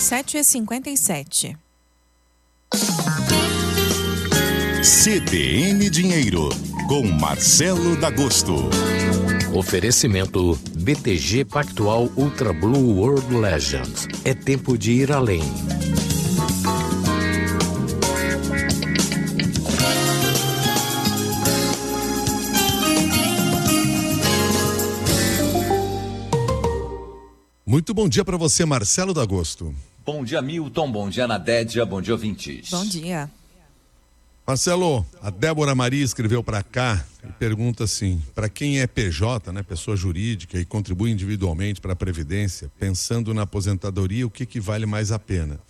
7h57. CBN Dinheiro, com Marcelo D'Agosto. Oferecimento BTG Pactual Ultra Blue World Legends. É tempo de ir além. Muito bom dia para você, Marcelo D'Agosto. Bom dia, Milton. Bom dia, Nadédia. Bom dia, ouvintes. Bom dia. Marcelo, a Débora Maria escreveu para cá e pergunta assim: para quem é PJ, né, pessoa jurídica, e contribui individualmente para a Previdência, pensando na aposentadoria, o que vale mais a pena?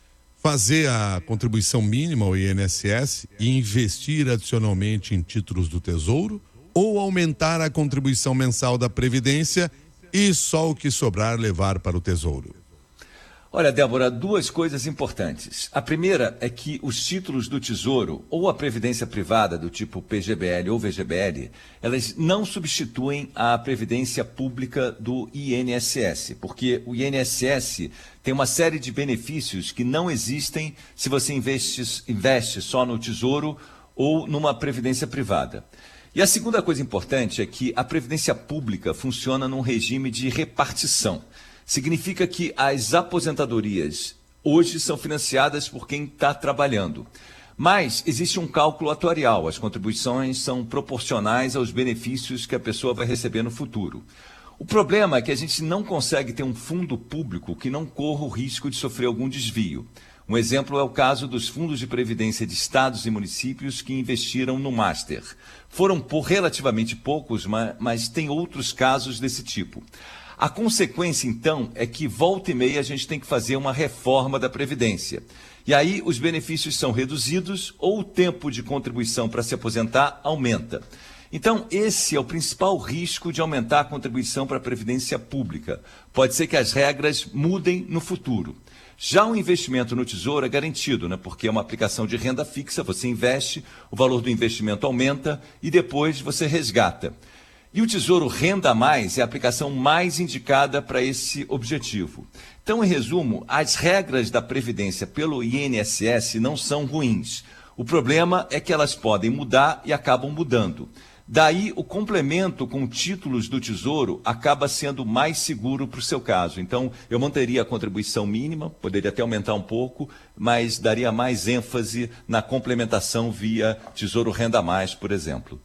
Fazer a contribuição mínima ao INSS e investir adicionalmente em títulos do Tesouro, ou aumentar a contribuição mensal da Previdência e só o que sobrar levar para o Tesouro? Olha, Débora, duas coisas importantes. A primeira é que os títulos do Tesouro ou a previdência privada do tipo PGBL ou VGBL, elas não substituem a previdência pública do INSS, porque o INSS tem uma série de benefícios que não existem se você investe só no Tesouro ou numa previdência privada. E a segunda coisa importante é que a previdência pública funciona num regime de repartição. Significa que as aposentadorias hoje são financiadas por quem está trabalhando. Mas existe um cálculo atuarial, as contribuições são proporcionais aos benefícios que a pessoa vai receber no futuro. O problema é que a gente não consegue ter um fundo público que não corra o risco de sofrer algum desvio. Um exemplo é o caso dos fundos de previdência de estados e municípios que investiram no Master. Foram por relativamente poucos, mas tem outros casos desse tipo. A consequência, então, é que volta e meia a gente tem que fazer uma reforma da Previdência. E aí os benefícios são reduzidos ou o tempo de contribuição para se aposentar aumenta. Então, esse é o principal risco de aumentar a contribuição para a Previdência Pública. Pode ser que as regras mudem no futuro. Já o investimento no Tesouro é garantido, né? Porque é uma aplicação de renda fixa, você investe, o valor do investimento aumenta e depois você resgata. E o Tesouro Renda Mais é a aplicação mais indicada para esse objetivo. Então, em resumo, as regras da Previdência pelo INSS não são ruins. O problema é que elas podem mudar e acabam mudando. Daí, o complemento com títulos do Tesouro acaba sendo mais seguro para o seu caso. Então, eu manteria a contribuição mínima, poderia até aumentar um pouco, mas daria mais ênfase na complementação via Tesouro Renda Mais, por exemplo.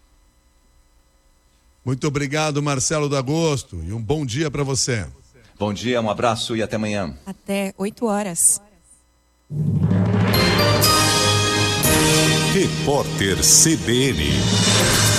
Muito obrigado, Marcelo D'Agosto, e um bom dia para você. Bom dia, um abraço e até amanhã. Até 8 horas. Repórter CBN.